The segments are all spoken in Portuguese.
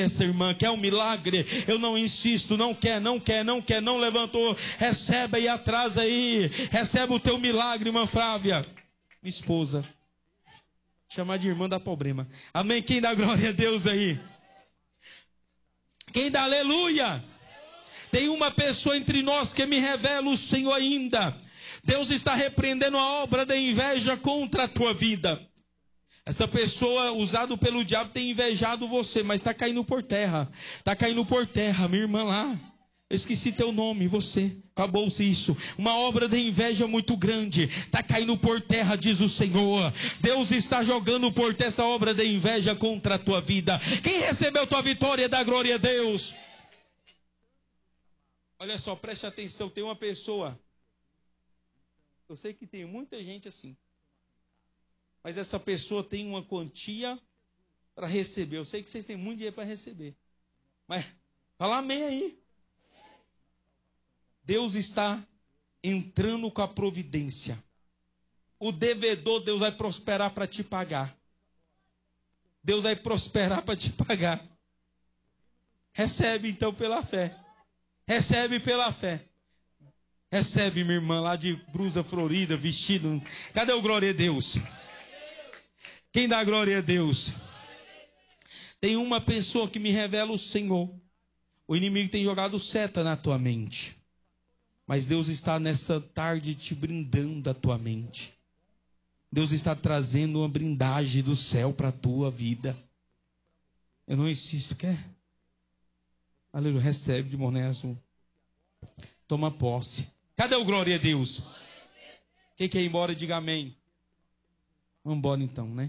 essa irmã quer um milagre, eu não insisto, não quer, não levantou, recebe aí atrás aí, recebe o teu milagre, irmã Flávia, minha esposa, chamar de irmã dá problema, amém? Quem dá glória a Deus aí? Quem dá aleluia? Tem uma pessoa entre nós que me revela o Senhor ainda. Deus está repreendendo a obra da inveja contra a tua vida. Essa pessoa, usado pelo diabo, tem invejado você, mas está caindo por terra. Está caindo por terra, minha irmã lá. Eu esqueci teu nome, você. Acabou-se isso. Uma obra de inveja muito grande. Está caindo por terra, diz o Senhor. Deus está jogando por terra essa obra de inveja contra a tua vida. Quem recebeu tua vitória, dá glória a Deus. Olha só, preste atenção. Tem uma pessoa. Eu sei que tem muita gente assim. Mas essa pessoa tem uma quantia para receber. Eu sei que vocês têm muito dinheiro para receber. Mas fala amém aí. Deus está entrando com a providência. O devedor, Deus vai prosperar para te pagar. Deus vai prosperar para te pagar. Recebe então pela fé. Recebe pela fé. Recebe, minha irmã, lá de blusa florida, vestido. Cadê o glória a Deus? Quem dá glória a Deus? Tem uma pessoa que me revela o Senhor. O inimigo tem jogado seta na tua mente. Mas Deus está nessa tarde te brindando a tua mente. Deus está trazendo uma brindagem do céu para a tua vida. Eu não insisto, quer? Aleluia, recebe de Monésimo. Toma posse. Cadê o glória a Deus? Quem quer ir embora, diga amém. Vamos embora então, né?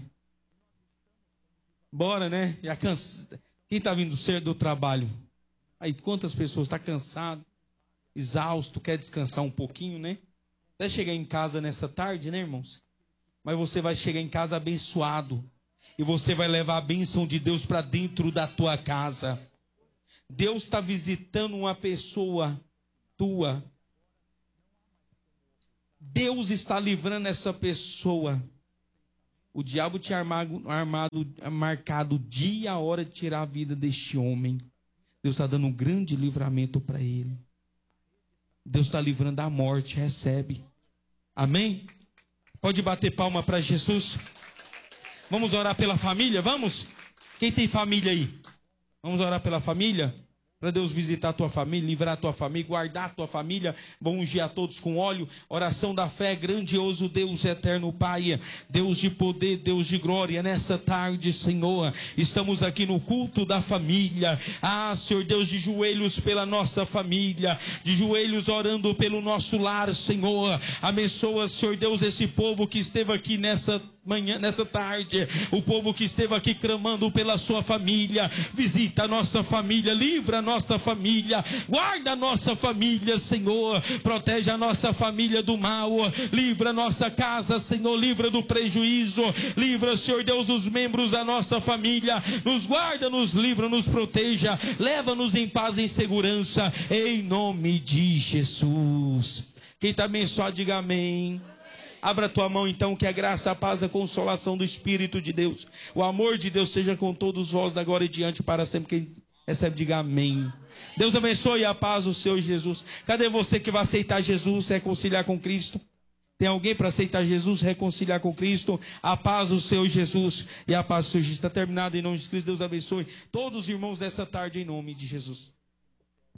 Bora, né? Já cansa. Quem está vindo cedo do trabalho? Aí quantas pessoas estão cansadas, exausto, quer descansar um pouquinho, né? Até chegar em casa nessa tarde, né, irmãos? Mas você vai chegar em casa abençoado. E você vai levar a bênção de Deus para dentro da tua casa. Deus está visitando uma pessoa tua. Deus está livrando essa pessoa. O diabo tinha marcado o dia e a hora de tirar a vida deste homem. Deus está dando um grande livramento para ele. Deus está livrando da morte, recebe. Amém? Pode bater palma para Jesus. Vamos orar pela família, vamos? Quem tem família aí? Vamos orar pela família? Para Deus visitar a tua família, livrar a tua família, guardar a tua família. Vão ungir a todos com óleo. Oração da fé, grandioso Deus eterno Pai. Deus de poder, Deus de glória. Nessa tarde, Senhor, estamos aqui no culto da família. Ah, Senhor Deus, de joelhos pela nossa família. De joelhos orando pelo nosso lar, Senhor. Abençoa, Senhor Deus, esse povo que esteve aqui nessa manhã, nessa tarde, o povo que esteve aqui clamando pela sua família. Visita a nossa família, livra a nossa família, guarda a nossa família, Senhor, protege a nossa família do mal, livra a nossa casa, Senhor, livra do prejuízo, livra, Senhor Deus, os membros da nossa família, nos guarda, nos livra, nos proteja, leva-nos em paz e em segurança, em nome de Jesus. Quem está abençoado, diga amém. Abra a tua mão então, que a graça, a paz, a consolação do Espírito de Deus, o amor de Deus seja com todos vós, da agora e diante para sempre. Quem recebe, diga amém. Deus abençoe a paz do Senhor Jesus. Cadê você que vai aceitar Jesus, reconciliar com Cristo? Tem alguém para aceitar Jesus, reconciliar com Cristo? A paz do Senhor Jesus e a paz do Senhor Jesus. Está terminado em nome de Cristo. Deus abençoe todos os irmãos dessa tarde em nome de Jesus.